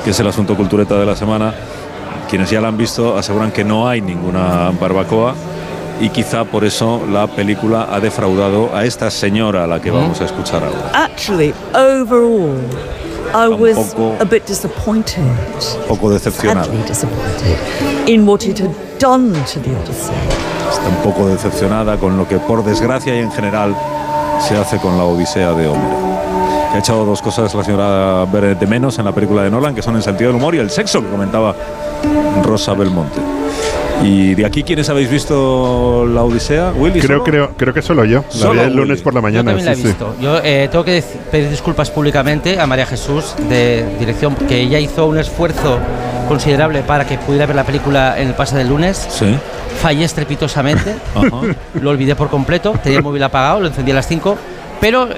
que es el asunto cultureta de la semana. Quienes ya la han visto aseguran que no hay ninguna barbacoa y quizá por eso la película ha defraudado a esta señora a la que vamos a escuchar ahora. Actually, overall, I was a bit disappointed. Poco decepcionada. Sadly disappointed in what it had done to the Odyssey. Está un poco decepcionada con lo que, por desgracia y en general, se hace con la Odisea de Homero. Que ha echado dos cosas la señora de menos en la película de Nolan, que son el sentido del humor y el sexo, que comentaba Rosa Belmonte. ¿Y de aquí quiénes habéis visto la Odisea? ¿Willy? Creo que solo yo. La vi el lunes por la mañana. Yo también la he visto. Yo tengo que pedir disculpas públicamente a María Jesús de dirección, porque ella hizo un esfuerzo considerable para que pudiera ver la película en el pase del lunes. Sí. Fallé estrepitosamente. Lo olvidé por completo. Tenía el móvil apagado, lo encendí a las 5. Pero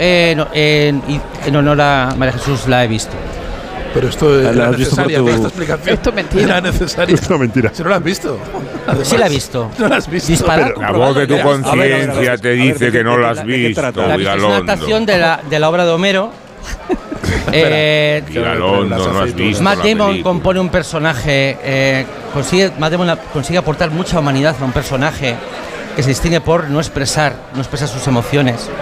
en honor a María Jesús la he visto. Pero esto era necesaria, esta explicación. Esto es mentira. Era necesaria. Esto es mentira. Si no la has visto. Además, Sí la he visto. No la has visto. Disparar. La voz de tu conciencia te dice que no la has visto, Es una Vigalondo. adaptación de la obra de Homero. Vigalondo, no has visto Matt la Damon película. compone un personaje, Matt Damon consigue aportar mucha humanidad a un personaje que se distingue por no expresar sus emociones.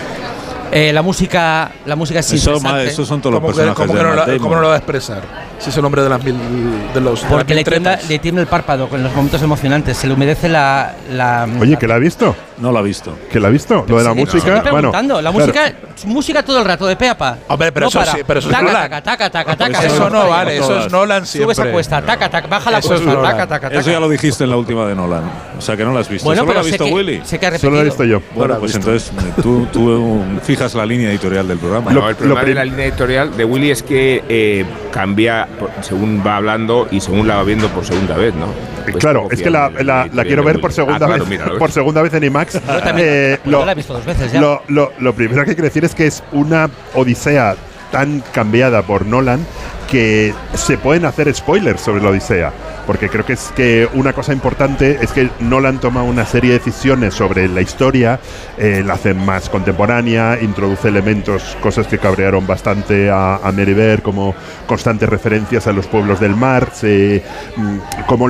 La música es interesante. Esos son todos los personajes ¿Cómo no lo va a expresar? Si es el hombre de los Porque le tiembla el párpado con los momentos emocionantes, se le humedece la Oye, ¿que la ha visto? No la ha visto. ¿Que la ha visto? Lo de la música. Estoy preguntando, la música todo el rato, de pe a pa. Hombre, pero no eso para. sí, pero eso es taca, Nolan. taca, Eso no vale, eso es Nolan siempre. Sube esa cuesta, taca, baja la Eso es cuesta, Nolan. taca. Eso ya lo dijiste en la última de Nolan. O sea que no la has visto. Bueno, ¿Solo la pero ha visto Willy? sé que ha repetido. Solo lo he visto yo. Bueno, pues entonces tú fijas la línea editorial del programa. No, el problema de la línea editorial de Willy es que cambia según va hablando y según la va viendo por segunda vez, ¿no? Pues claro, es que la quiero ver por segunda vez. Por segunda vez en IMAX. Yo la he visto 2 veces ya. Lo primero que hay que decir es que es una odisea tan cambiada por Nolan que se pueden hacer spoilers sobre la Odisea, porque creo que es que una cosa importante es que Nolan toma una serie de decisiones sobre la historia, la hace más contemporánea, introduce elementos, cosas que cabrearon bastante a Merivert, como constantes referencias a los pueblos del mar, como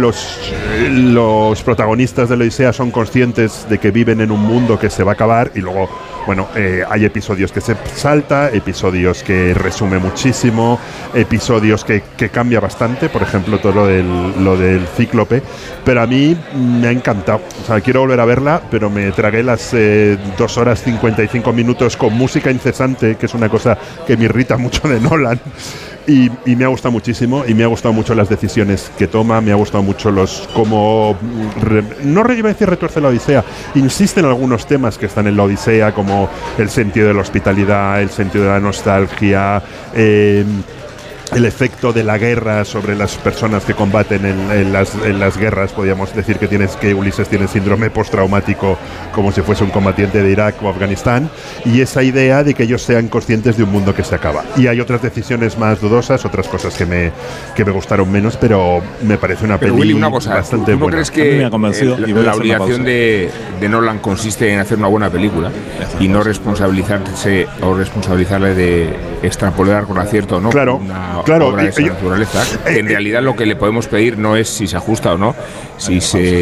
los protagonistas de la Odisea son conscientes de que viven en un mundo que se va a acabar, y luego, bueno, hay episodios que se salta, episodios que resume muchísimo, episodios que cambia bastante, por ejemplo todo lo del cíclope, pero a mí me ha encantado. O sea, quiero volver a verla, pero me tragué las 2 horas 55 minutos con música incesante, que es una cosa que me irrita mucho de Nolan. Y me ha gustado muchísimo, y me ha gustado mucho las decisiones que toma, me ha gustado mucho no iba a decir retuerce la Odisea, insiste en algunos temas que están en la Odisea, como el sentido de la hospitalidad, el sentido de la nostalgia, el efecto de la guerra sobre las personas que combaten en las guerras. Podríamos decir que Ulises tiene síndrome postraumático, como si fuese un combatiente de Irak o Afganistán, y esa idea de que ellos sean conscientes de un mundo que se acaba. Y hay otras decisiones más dudosas, otras cosas que me gustaron menos, pero me parece una peli Willy, una cosa, bastante ¿tú no buena. crees que me ha convencido y voy a la hacer una obligación de Nolan consiste en hacer una buena película y no responsabilizarle de extrapolar con acierto, ¿no? Claro, Obra de esa naturaleza, que en realidad lo que le podemos pedir no es si se ajusta o no, si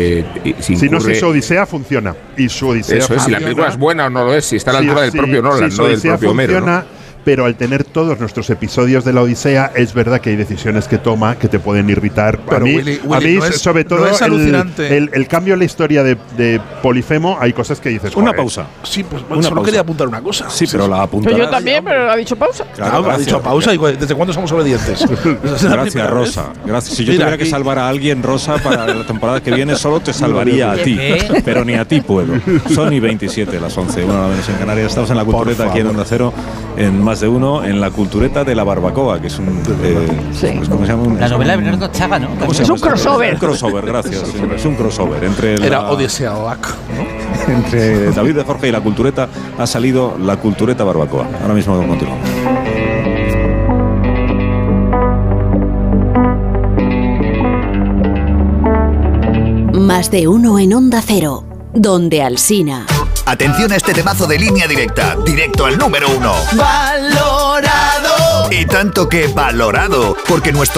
su Odisea funciona, y su Odisea eso es, si la película es buena o no lo es, si está a la altura del propio Nolan, no del propio Homero, ¿no? Pero al tener todos nuestros episodios de la Odisea, es verdad que hay decisiones que toma que te pueden irritar. Pero a mí no es, sobre todo, no es alucinante. el cambio en la historia de Polifemo, hay cosas que dices. Una joder. pausa. Sí, pues Una solo pausa. quería apuntar una cosa. Sí, pero la apuntarás. Pero yo también, pero ha dicho pausa. Claro, ha dicho pausa. ¿Y desde cuándo somos obedientes? Gracias, Rosa. Gracias. Si yo tuviera que salvar a alguien, Rosa, para la temporada que viene, solo te salvaría a ti. Pero ni a ti puedo. Son y 27, las 11, una hora menos en Canarias. Estamos en la cultureta aquí en Onda Cero, en Más de Uno, en la cultureta de la barbacoa, que es un. ¿Cómo se llama? La novela de Bernardo Chaga, ¿no? Es un crossover. Un crossover, gracias. Es un crossover. Era Odisea Oak, ¿no? Entre David de Jorge y la cultureta ha salido la cultureta barbacoa. Ahora mismo continuamos. Más de Uno en Onda Cero, donde Alsina. Atención a este temazo de Línea Directa, directo al número 1. Valorado. Y tanto que valorado, porque nuestro